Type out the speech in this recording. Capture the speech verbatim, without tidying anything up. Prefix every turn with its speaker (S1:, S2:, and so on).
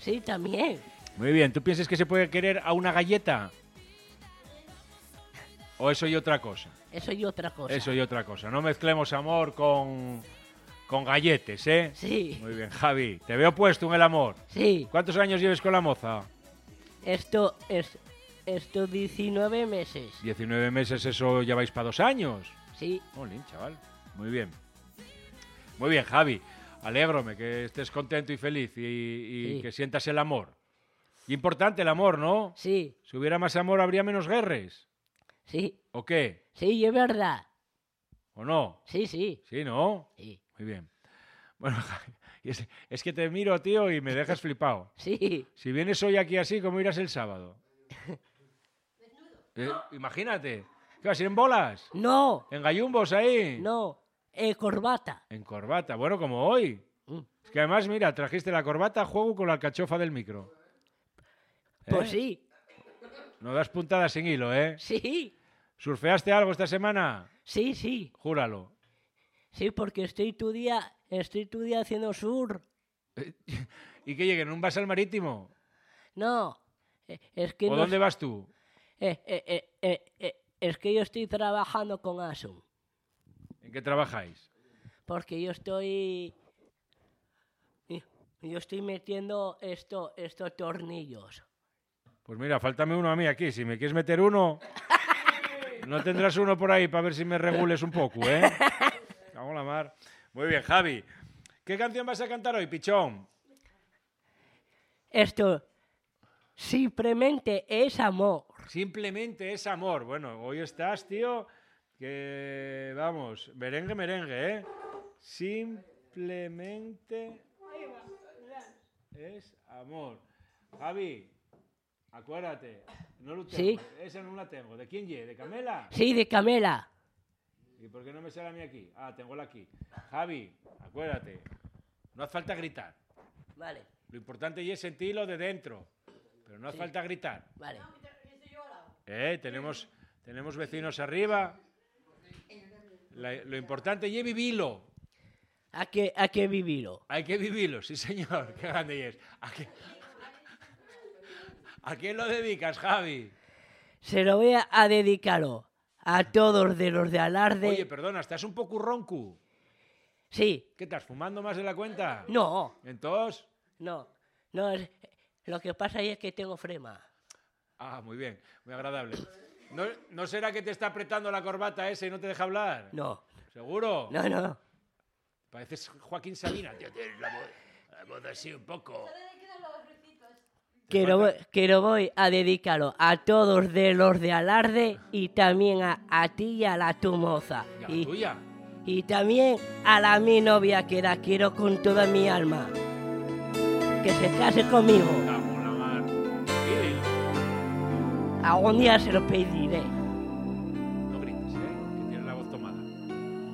S1: Sí, también.
S2: Muy bien, ¿tú piensas que se puede querer a una galleta? ¿O eso y otra cosa?
S1: Eso y otra cosa.
S2: Eso y otra cosa. No mezclemos amor con, con galletes, ¿eh?
S1: Sí.
S2: Muy bien, Javi. Te veo puesto en el amor.
S1: Sí.
S2: ¿Cuántos años lleves con la moza?
S1: Esto es... Esto diecinueve meses.
S2: diecinueve meses, eso ya vais para dos años.
S1: Sí.
S2: Jolín, chaval. Muy bien. Muy bien, Javi. Alégrome que estés contento y feliz y, y
S1: Sí.
S2: que sientas el amor. Importante el amor, ¿no?
S1: Sí.
S2: Si hubiera más amor, habría menos guerras.
S1: Sí.
S2: ¿O qué?
S1: Sí, es verdad.
S2: ¿O no?
S1: Sí, sí.
S2: Sí, ¿no?
S1: Sí.
S2: Muy bien. Bueno, Javi, es, es que te miro, tío, y me dejas flipado.
S1: Sí.
S2: Si vienes hoy aquí así, ¿cómo irás el sábado? Eh, imagínate. ¿Qué vas a ir en bolas?
S1: No.
S2: ¿En gallumbos ahí?
S1: No. Eh, corbata.
S2: En corbata. Bueno, como hoy.
S1: Mm.
S2: Es que además, mira, trajiste la corbata a juego con la alcachofa del micro.
S1: Pues
S2: ¿Eh?
S1: sí.
S2: No das puntadas sin hilo, ¿eh?
S1: Sí.
S2: ¿Surfeaste algo esta semana?
S1: Sí, sí.
S2: Júralo.
S1: Sí, porque estoy tu día... Estoy tu día haciendo sur.
S2: ¿Y que lleguen? ¿Un vas al marítimo?
S1: No. eh, Es que
S2: ¿O
S1: no...
S2: dónde vas tú?
S1: Eh, eh, eh, eh, eh, es que yo estoy trabajando con Asun.
S2: ¿En qué trabajáis?
S1: Porque yo estoy... Yo estoy metiendo esto, estos tornillos.
S2: Pues mira, faltame uno a mí aquí. Si me quieres meter uno, no tendrás uno por ahí para ver si me regules un poco, ¿eh? Vamos la mar. Muy bien, Javi. ¿Qué canción vas a cantar hoy, pichón?
S1: Esto simplemente es amor.
S2: Simplemente es amor. Bueno, hoy estás, tío, que vamos, merengue, merengue, ¿eh? Simplemente es amor. Javi, acuérdate, no lo tengo.
S1: Sí.
S2: Esa no la tengo. ¿De quién llegue? ¿De Camela?
S1: Sí, de Camela.
S2: ¿Y por qué no me sale a mí aquí? Ah, tengo la aquí. Javi, acuérdate, no hace falta gritar.
S1: Vale,
S2: Lo importante es sentirlo de dentro, pero no hace
S1: Sí.
S2: falta gritar.
S1: vale.
S2: Eh, tenemos, tenemos vecinos arriba. La- lo importante es vivirlo.
S1: Hay que, hay que vivirlo.
S2: Hay que vivirlo, sí señor. Qué grande es. ¿A qué- ¿A quién lo dedicas, Javi?
S1: Se lo voy a, a dedicarlo a todos de los de Alarde.
S2: Oye, perdona, estás un poco ronco.
S1: Sí.
S2: ¿Qué estás, fumando más de la cuenta?
S1: No,
S2: ¿Entonces?
S1: no. No, es, lo que pasa es que tengo flema.
S2: Ah, muy bien, muy agradable. ¿No, ¿No será que te está apretando la corbata ese y no te deja hablar?
S1: No,
S2: ¿Seguro?
S1: no, no.
S2: Pareces Joaquín Sabina, tío. Tienes la voz, la voz así un poco.
S1: Que lo, voy- que lo voy a dedicarlo a todos de los de Alarde y también a, a ti y a la tu moza.
S2: ¿Y a la
S1: Y,
S2: tuya?
S1: y también a la mi novia que la quiero con toda mi alma. Que se case conmigo.
S2: Vamos, la mar. Pídelo.
S1: Algún día se lo pediré.